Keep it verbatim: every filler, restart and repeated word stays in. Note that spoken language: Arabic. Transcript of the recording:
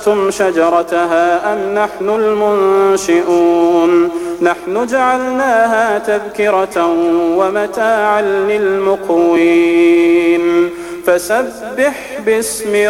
أنشأتم شجرتها أم نحن المنشئون نحن جعلناها تذكرة ومتاعا للمقوين فسبح باسم